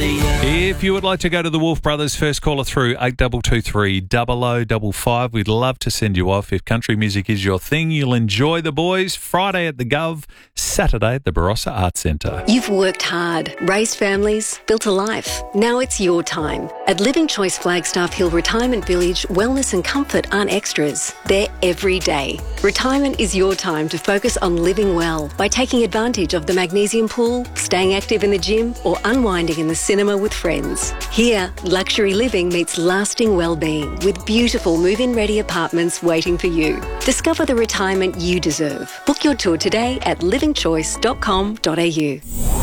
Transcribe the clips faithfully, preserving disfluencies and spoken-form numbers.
If you would like to go to the Wolf Brothers, first caller through eight two two three, double oh double five. We'd love to send you off. If country music is your thing, you'll enjoy the boys. Friday at the Gov, Saturday at the Barossa Arts Centre. You've worked hard, raised families, built a life. Now it's your time. At Living Choice Flagstaff Hill Retirement Village, wellness and comfort aren't extras. They're every day. Retirement is your time to focus on living well by taking advantage of the magnesium pool, staying active in the gym, or unwinding in the cinema with friends. Here, luxury living meets lasting well-being with beautiful move-in ready apartments waiting for you. Discover the retirement you deserve. Book your tour today at living choice dot com dot a u.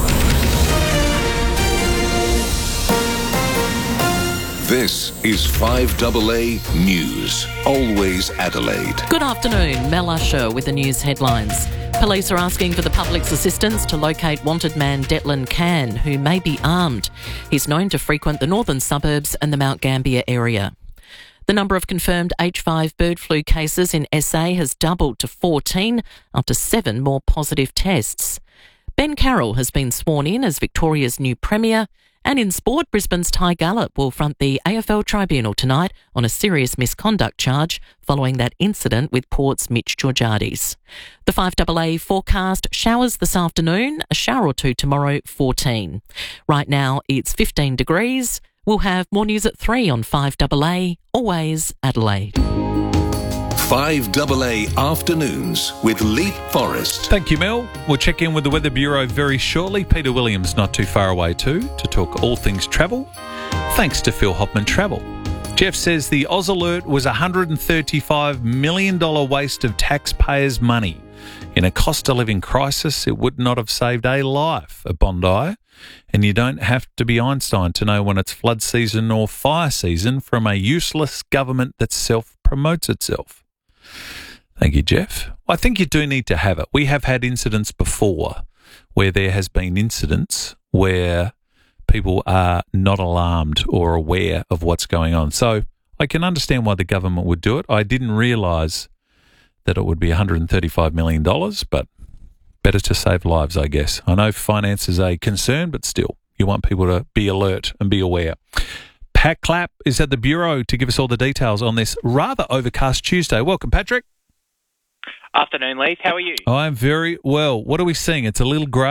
This is five A A News, always Adelaide. Good afternoon, Mel Usher with the news headlines. Police are asking for the public's assistance to locate wanted man Declan Can, who may be armed. He's known to frequent the northern suburbs and the Mount Gambier area. The number of confirmed H five bird flu cases in S A has doubled to fourteen after seven more positive tests. Ben Carroll has been sworn in as Victoria's new Premier. And in sport, Brisbane's Ty Gallop will front the A F L tribunal tonight on a serious misconduct charge following that incident with Port's Mitch Georgiades. The five A A forecast: showers this afternoon, a shower or two tomorrow, fourteen. Right now it's fifteen degrees. We'll have more news at three on five A A, always Adelaide. five A A Afternoons with Leap Forest. Thank you, Mel. We'll check in with the Weather Bureau very shortly. Peter Williams not too far away too, to talk all things travel. Thanks to Phil Hoffman Travel. Jeff says the Oz Alert was a one hundred thirty-five million dollars waste of taxpayers' money. In a cost of living crisis, it would not have saved a life at Bondi. And you don't have to be Einstein to know when it's flood season or fire season from a useless government that self-promotes itself. Thank you, Jeff. I think you do need to have it. We have had incidents before where there has been incidents where people are not alarmed or aware of what's going on. So I can understand why the government would do it. I didn't realise that it would be one hundred thirty-five million dollars, but better to save lives, I guess. I know finance is a concern, but still, you want people to be alert and be aware. Pat Clapp is at the Bureau to give us all the details on this rather overcast Tuesday. Welcome, Patrick. Afternoon, Leith. How are you? I'm very well. What are we seeing? It's a little grey.